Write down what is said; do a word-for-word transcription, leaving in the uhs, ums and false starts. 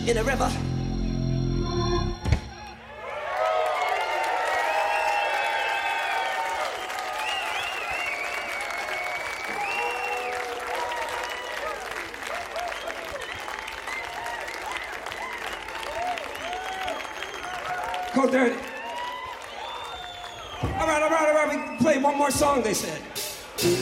in a river. Cold Dirty. All right, all right, all right. We can play one more song, they said.